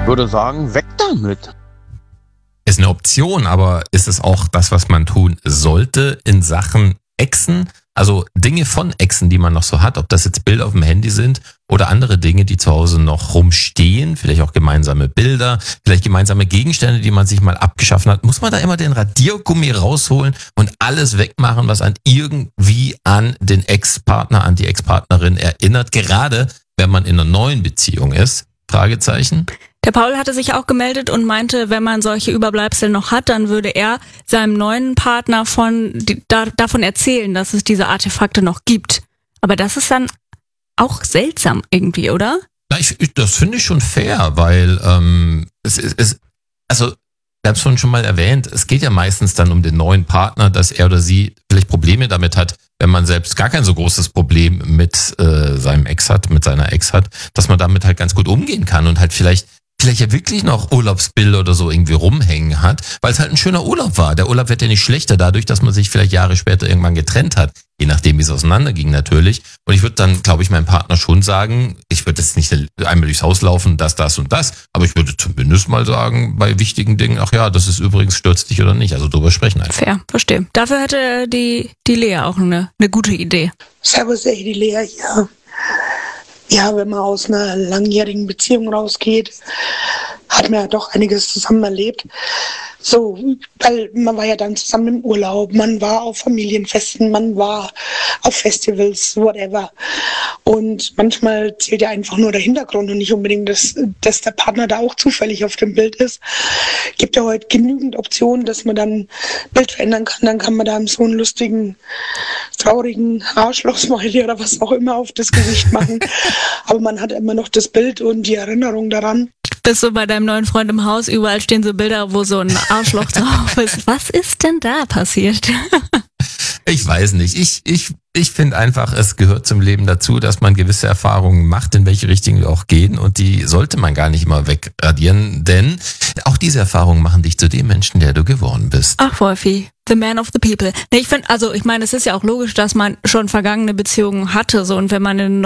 Würde sagen, weg damit. Ist eine Option, aber ist es auch das, was man tun sollte in Sachen Exen? Also Dinge von Exen, die man noch so hat, ob das jetzt Bilder auf dem Handy sind oder andere Dinge, die zu Hause noch rumstehen, vielleicht auch gemeinsame Bilder, vielleicht gemeinsame Gegenstände, die man sich mal abgeschaffen hat. Muss man da immer den Radiergummi rausholen und alles wegmachen, was an irgendwie an den Ex-Partner, an die Ex-Partnerin erinnert, gerade wenn man in einer neuen Beziehung ist? Fragezeichen. Der Paul hatte sich auch gemeldet und meinte, wenn man solche Überbleibsel noch hat, dann würde er seinem neuen Partner davon erzählen, dass es diese Artefakte noch gibt. Aber das ist dann auch seltsam irgendwie, oder? Ja, das finde ich schon fair, weil also wir haben es vorhin schon mal erwähnt, es geht ja meistens dann um den neuen Partner, dass er oder sie vielleicht Probleme damit hat, wenn man selbst gar kein so großes Problem mit seinem Ex hat, mit seiner Ex hat, dass man damit halt ganz gut umgehen kann und halt vielleicht ja wirklich noch Urlaubsbilder oder so irgendwie rumhängen hat, weil es halt ein schöner Urlaub war. Der Urlaub wird ja nicht schlechter dadurch, dass man sich vielleicht Jahre später irgendwann getrennt hat, je nachdem, wie es auseinanderging natürlich. Und ich würde dann, glaube ich, meinem Partner schon sagen, ich würde jetzt nicht einmal durchs Haus laufen, das und das, aber ich würde zumindest mal sagen, bei wichtigen Dingen, ach ja, das ist übrigens, stürzt dich oder nicht, also drüber sprechen einfach. Fair, verstehe. Dafür hätte die Lea auch eine gute Idee. Servus, die Lea hier. Ja, wenn man aus einer langjährigen Beziehung rausgeht, hat man ja doch einiges zusammen erlebt. So, weil man war ja dann zusammen im Urlaub, man war auf Familienfesten, man war auf Festivals, whatever. Und manchmal zählt ja einfach nur der Hintergrund und nicht unbedingt, dass der Partner da auch zufällig auf dem Bild ist. Gibt ja heute genügend Optionen, dass man dann Bild verändern kann. Dann kann man da so einen lustigen, traurigen Arschloch-Smiley oder was auch immer auf das Gesicht machen. Aber man hat immer noch das Bild und die Erinnerung daran. Bist du bei deinem neuen Freund im Haus, überall stehen so Bilder, wo so ein Arschloch drauf ist. Was ist denn da passiert? Ich weiß nicht. Ich finde einfach, es gehört zum Leben dazu, dass man gewisse Erfahrungen macht, in welche Richtung wir auch gehen. Und die sollte man gar nicht immer wegradieren, denn auch diese Erfahrungen machen dich zu dem Menschen, der du geworden bist. Ach, Wolfi, the man of the people. Nee, ich meine, es ist ja auch logisch, dass man schon vergangene Beziehungen hatte, so, und wenn man in